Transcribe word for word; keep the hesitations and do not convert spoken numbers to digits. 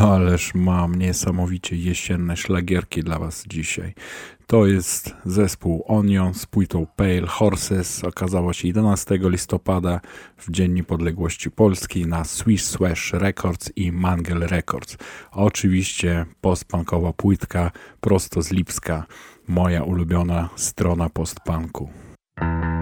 Ależ mam niesamowicie jesienne szlagierki dla Was dzisiaj. To jest zespół Onion z płytą Pale Horses. Okazała się jedenastego listopada w Dzień Niepodległości Polski na Swish Swash Records i Mangel Records. Oczywiście postpunkowa płytka prosto z Lipska. Moja ulubiona strona postpunku.